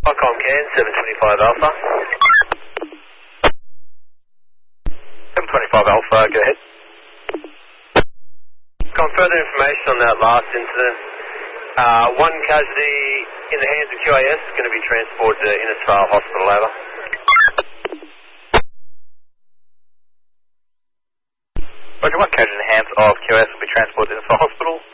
Ocom Can, 725 Alpha. 725 Alpha, go ahead. Got further information on that last incident. One casualty in the hands of QAS is going to be transported to Innisfail Hospital, over. Roger, one casualty in the hands of QAS will be transported to Innisfail Hospital.